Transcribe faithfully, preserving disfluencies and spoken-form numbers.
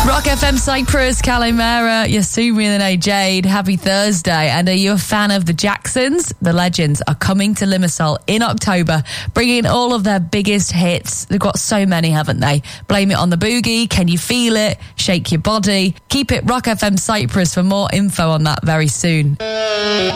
Rock F M Cyprus, Calimera, Yasumi and A Jade, happy Thursday. And are you a fan of the Jacksons? The Legends are coming to Limassol in October, bringing all of their biggest hits. They've got so many, haven't they? Blame It on the Boogie, Can You Feel It, Shake Your Body. Keep it Rock F M Cyprus for more info on that very soon.